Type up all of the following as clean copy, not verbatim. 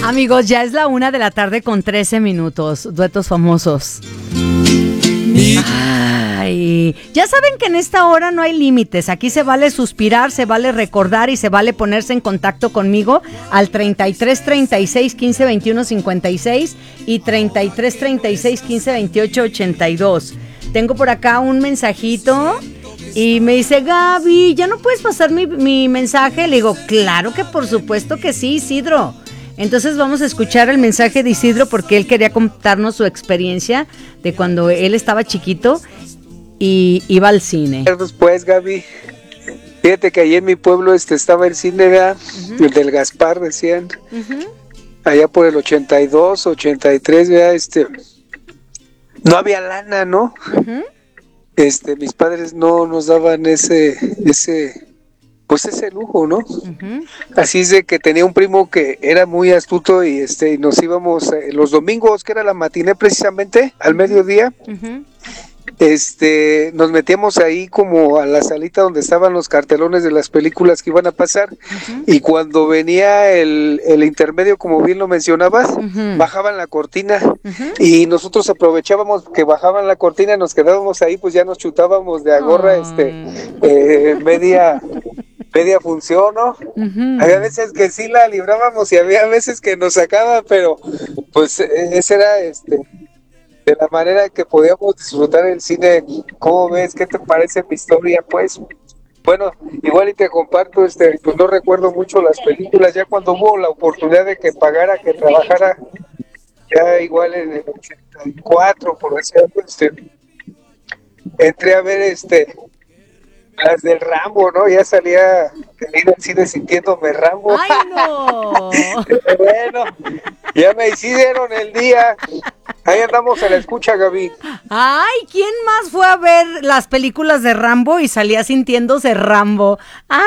Amigos, ya es la 1:13 p.m. Duetos famosos. Ay, ya saben que en esta hora no hay límites. Aquí se vale suspirar, se vale recordar y se vale ponerse en contacto conmigo al 33 36 15 21 56 y 33 36 15 28 82. Tengo por acá un mensajito y me dice: Gaby, ¿ya no puedes pasar mi mensaje? Le digo: claro que por supuesto que sí, Isidro. Entonces vamos a escuchar el mensaje de Isidro porque él quería contarnos su experiencia de cuando él estaba chiquito y iba al cine. Pues, Gaby, fíjate que allí en mi pueblo estaba el cine, ¿verdad? El del Gaspar, decían. Allá por el 82, 83, ¿verdad? No había lana, ¿no? Mis padres no nos daban ese lujo, ¿no? Así es de que tenía un primo que era muy astuto y nos íbamos los domingos, que era la matiné precisamente, al mediodía. Nos metíamos ahí como a la salita donde estaban los cartelones de las películas que iban a pasar, y cuando venía el intermedio, como bien lo mencionabas, bajaban la cortina, y nosotros aprovechábamos que bajaban la cortina, nos quedábamos ahí, pues ya nos chutábamos de agorra media función, ¿no? Había veces que sí la librábamos y había veces que nos sacaban, pero pues esa era de la manera que podíamos disfrutar el cine. ¿Cómo ves? ¿Qué te parece mi historia? Pues bueno, igual y te comparto, pues no recuerdo mucho las películas, ya cuando hubo la oportunidad de que pagara, que trabajara, ya igual en el 84, por ejemplo, entré a ver las del Rambo, ¿no? Ya salía en el cine sintiéndome Rambo. ¡Ay, no! Bueno, ya me hicieron el día. Ahí andamos a la escucha, Gaby. Ay, ¿quién más fue a ver las películas de Rambo y salía sintiéndose Rambo? ¡Ay!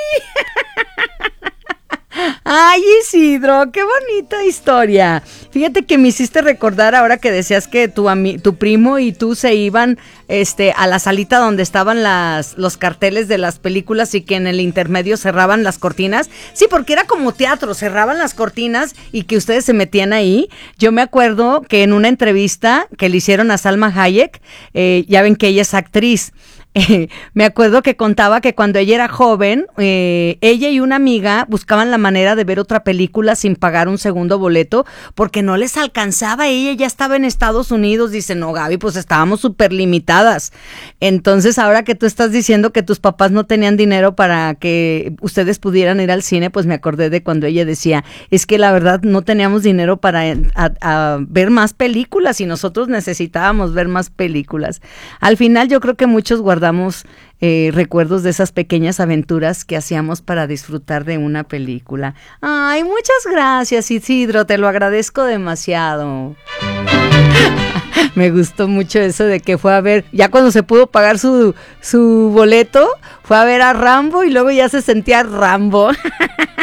Ay, Isidro, qué bonita historia. Fíjate que me hiciste recordar ahora que decías que tu primo y tú se iban a la salita donde estaban los carteles de las películas y que en el intermedio cerraban las cortinas. Sí, porque era como teatro, cerraban las cortinas y que ustedes se metían ahí. Yo me acuerdo que en una entrevista que le hicieron a Salma Hayek, ya ven que ella es actriz. Me acuerdo que contaba que cuando ella era joven, ella y una amiga buscaban la manera de ver otra película sin pagar un segundo boleto porque no les alcanzaba. Ella ya estaba en Estados Unidos. Dice: no, Gaby, pues estábamos súper limitadas. Entonces, ahora que tú estás diciendo que tus papás no tenían dinero para que ustedes pudieran ir al cine, pues me acordé de cuando ella decía: es que la verdad no teníamos dinero para a ver más películas y nosotros necesitábamos ver más películas. Al final yo creo que muchos guardamos recuerdos de esas pequeñas aventuras que hacíamos para disfrutar de una película. Ay, muchas gracias, Isidro, te lo agradezco demasiado. Me gustó mucho eso de que fue a ver, ya cuando se pudo pagar su boleto, fue a ver a Rambo y luego ya se sentía Rambo.